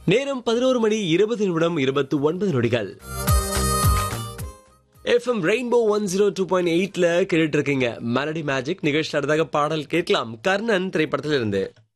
நேரம் 11:20:29 FM rainbow 102.8ல கேட்டுட்டு இருக்கீங்க மெலடி மேஜிக் நிகழ்ச்சி. அடுத்ததாக பாடல் கேட்கலாம். கர்ணன் திரைப்படத்திலிருந்து